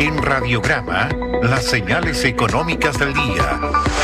En Radiograma, las señales económicas del día.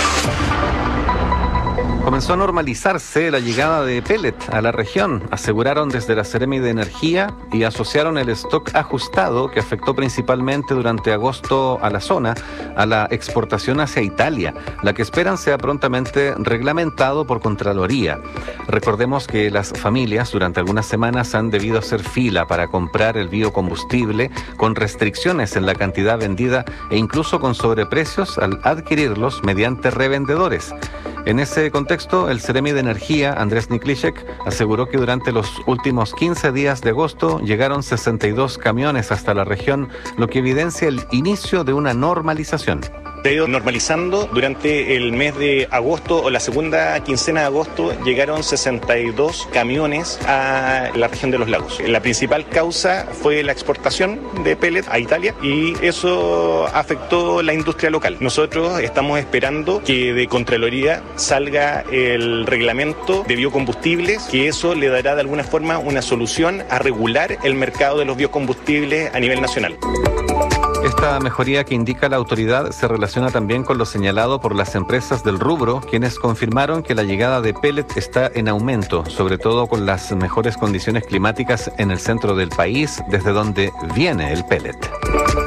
Comenzó a normalizarse la llegada de pellet a la región, aseguraron desde la Seremi de Energía y asociaron el stock ajustado que afectó principalmente durante agosto a la zona, a la exportación hacia Italia, la que esperan sea prontamente reglamentado por Contraloría. Recordemos que las familias durante algunas semanas han debido hacer fila para comprar el biocombustible con restricciones en la cantidad vendida e incluso con sobreprecios al adquirirlos mediante revendedores. En ese contexto, el Seremi de Energía, Andrés Niklišek, aseguró que durante los últimos 15 días de agosto llegaron 62 camiones hasta la región, lo que evidencia el inicio de una normalización. Se ha ido normalizando durante el mes de agosto o la segunda quincena de agosto. Llegaron 62 camiones a la región de los lagos. La principal causa fue la exportación de pellet a Italia y eso afectó la industria local. Nosotros estamos esperando que de Contraloría salga el reglamento de biocombustibles, que eso le dará de alguna forma una solución a regular el mercado de los biocombustibles a nivel nacional. Esta mejoría que indica la autoridad se relaciona también con lo señalado por las empresas del rubro, quienes confirmaron que la llegada de pellet está en aumento, sobre todo con las mejores condiciones climáticas en el centro del país, desde donde viene el pellet.